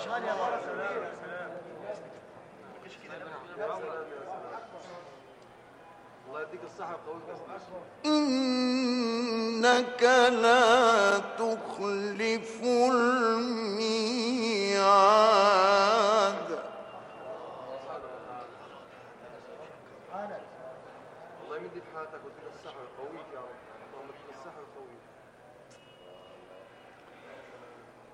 إنك لا تخلف الميعاد. الله يمد في حياتك وتديك الصحة القوية يا رب، اللهم اديك الصحة القوية.